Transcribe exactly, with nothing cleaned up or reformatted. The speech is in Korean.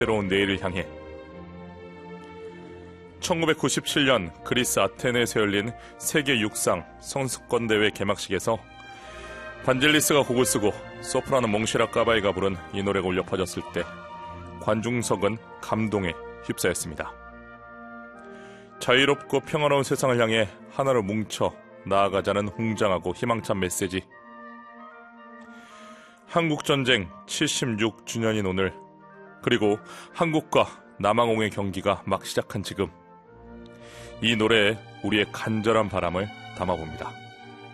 새로운 내일을 향해. 천구백구십칠 년 그리스 아테네에서 열린 세계 육상 선수권대회 개막식에서 반젤리스가 곡을 쓰고 소프라노 몽시라 까바이가 부른 이 노래가 울려 퍼졌을 때 관중석은 감동에 휩싸였습니다. 자유롭고 평화로운 세상을 향해 하나로 뭉쳐 나아가자는 웅장하고 희망찬 메시지. 한국전쟁 칠십육 주년인 오늘, 그리고 한국과 남아공의 경기가 막 시작한 지금, 이 노래에 우리의 간절한 바람을 담아봅니다.